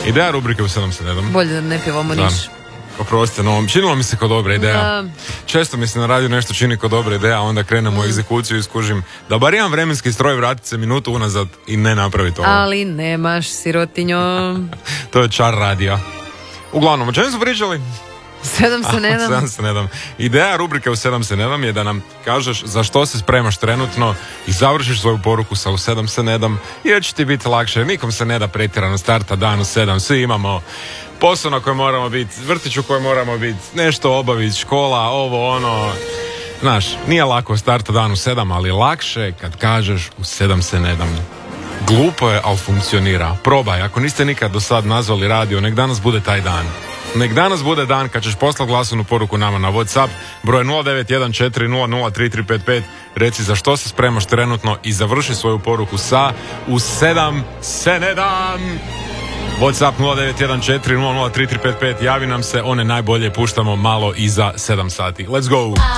Ideja rubrike u 7 se ne dam. Bolje da ne pjevamo niš. Oprostite, no, činilo mi se kao dobra ideja. Da. Često mi se na radiju nešto čini kao dobra ideja, a onda krenem u egzekuciju i skužim da bar imam vremenski stroj, vratit se minutu unazad i ne napraviti ovo. Ali nemaš, sirotinjo. To je čar radija. Uglavnom, o čemu su pričali? 7 se ne dam. 7 se ne dam. Ideja rubrike u 7 se ne dam je da nam kažeš za što se spremaš trenutno i završiš svoju poruku sa u 7 se ne dam, jer će ti biti lakše. Nikom se ne da pretjerano starta dan u 7. Svi imamo posao na kojem moramo biti, vrtić u kojem moramo biti, nešto obaviti, škola, ovo, ono. Znaš, nije lako starta dan u 7, ali lakše kad kažeš u 7 se ne dam. Glupo je, ali funkcionira. Probaj, ako niste nikad do sad nazvali radio, nek danas bude taj dan. Nek danas bude dan kad ćeš poslati glasovnu poruku nama na WhatsApp, broj 0914003355, reci za što se spremaš trenutno i završi svoju poruku sa u 7 se ne dam. WhatsApp 0914003355, javi nam se, one najbolje puštamo malo iza 7 sati. Let's go!